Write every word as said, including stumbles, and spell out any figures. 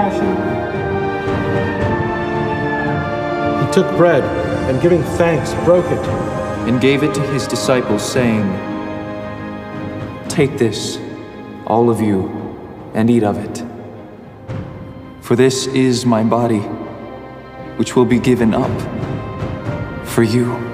passion. He took bread, and giving thanks, broke it, and gave it to his disciples, saying, "Take this, all of you, and eat of it. For this is my body, which will be given up for you."